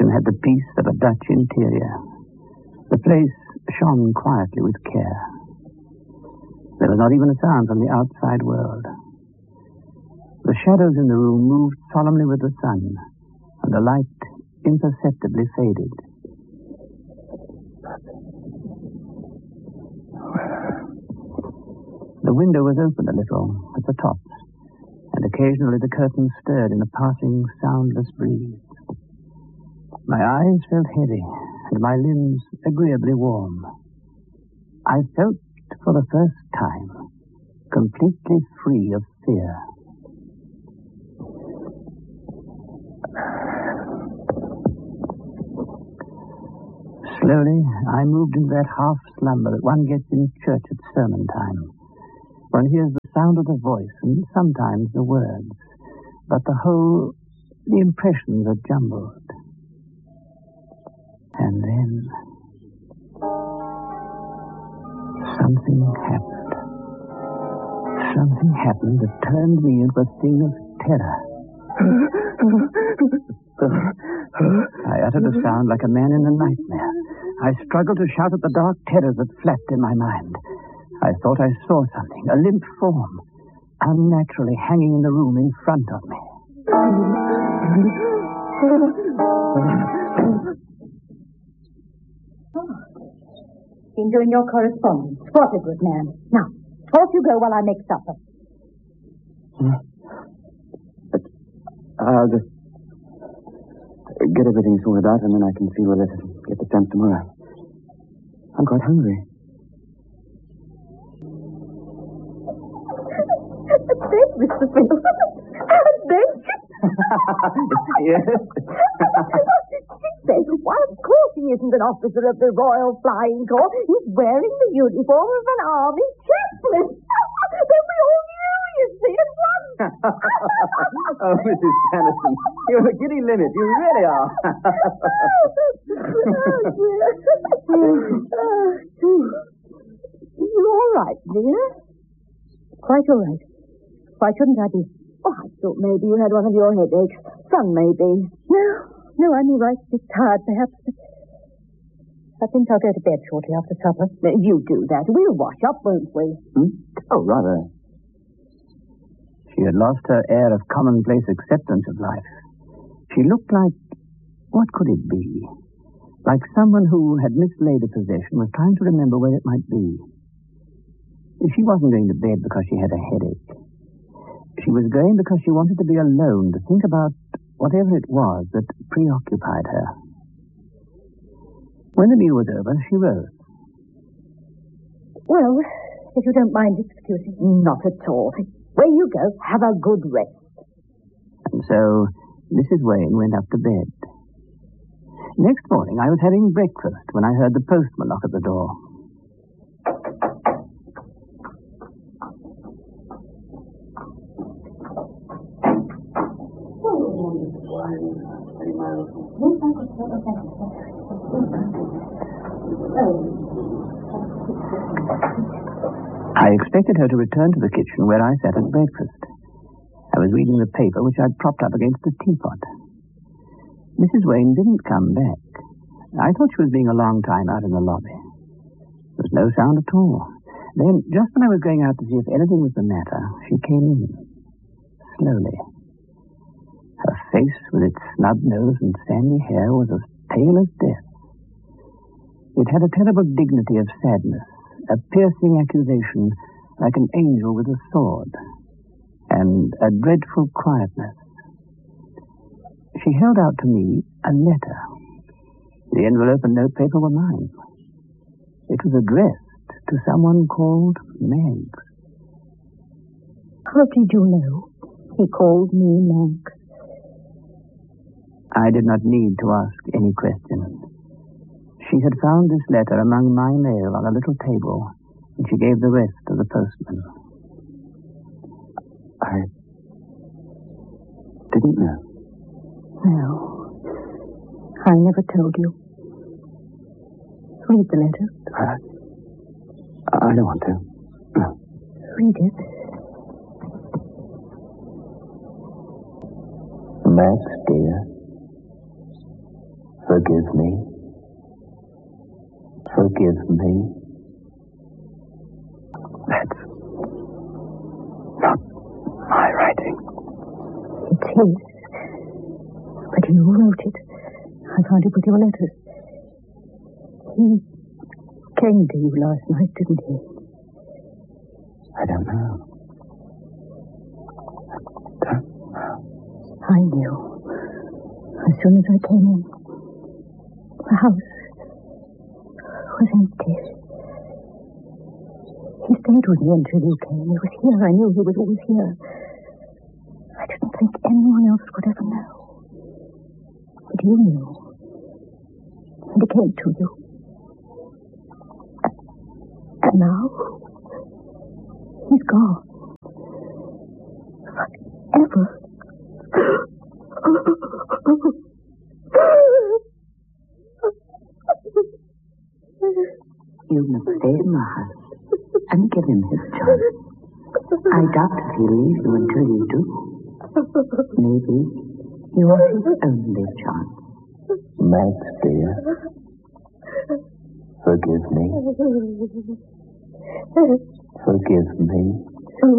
and had the peace of a Dutch interior. The place shone quietly with care. There was not even a sound from the outside world. The shadows in the room moved solemnly with the sun, and the light imperceptibly faded. The window was open a little at the top, and occasionally the curtains stirred in a passing, soundless breeze. My eyes felt heavy, and my limbs agreeably warm. I felt, for the first time, completely free of fear. Slowly, I moved into that half-slumber that one gets in church at sermon time. One hears the sound of the voice and sometimes the words, but the impressions are jumbled. And then something happened. Something happened that turned me into a thing of terror. I uttered a sound like a man in a nightmare. I struggled to shout at the dark terrors that flapped in my mind. I thought I saw something, a limp form, unnaturally hanging in the room in front of me. Been doing your correspondence. What a good man. Now, off you go while I make supper. I'll just get everything sorted out, and then I can see whether to get the stamps tomorrow. I'm quite hungry. There's Mr. Fiddle. There's... Yes? She says, why, of course he isn't an officer of the Royal Flying Corps. He's wearing the uniform of an army chaplain. Then we all knew, you see, at once. Oh, Mrs. Sanderson, you're a giddy limit. You really are. You all right, dear? Quite all right. Why shouldn't I be? Oh, I thought maybe you had one of your headaches. Sun, maybe. No, I'm all right. A bit tired, perhaps. I think I'll go to bed shortly after supper. You do that. We'll wash up, won't we? Oh, rather. She had lost her air of commonplace acceptance of life. She looked like... what could it be? Like someone who had mislaid a possession was trying to remember where it might be. She wasn't going to bed because she had a headache. She was going because she wanted to be alone, to think about whatever it was that preoccupied her. When the meal was over, she rose. Well, if you don't mind excusing. Not at all. Where you go, have a good rest. And so Mrs. Wayne went up to bed. Next morning, I was having breakfast when I heard the postman knock at the door. I expected her to return to the kitchen where I sat at breakfast. I was reading the paper which I'd propped up against the teapot. Mrs. Wayne didn't come back. I thought she was being a long time out in the lobby. There was no sound at all. Then, just when I was going out to see if anything was the matter, she came in. Slowly. Her face, with its snub nose and sandy hair, was as pale as death. It had a terrible dignity of sadness, a piercing accusation like an angel with a sword, and a dreadful quietness. She held out to me a letter. The envelope and notepaper were mine. It was addressed to someone called Meggs. How did you know he called me Meggs? I did not need to ask any question. She had found this letter among my mail on a little table, and she gave the rest to the postman. I didn't know. No, I never told you. Read the letter. I don't want to. No. Read it. Max, dear, Forgive me. Forgive me. That's not my writing. It's his. But you wrote it. I found it with your letters. He came to you last night, didn't he? I don't know. I knew. As soon as I came in, the house was empty. He stayed with me until you came. He was here. I knew he was always here. I didn't think anyone else would ever know. But you knew. And he came to you. And now, he's gone. Forever. You must stay in the house and give him his chance. I doubt if he'll leave you until you do. Maybe you are his only chance. Max, dear. Forgive me. Forgive me.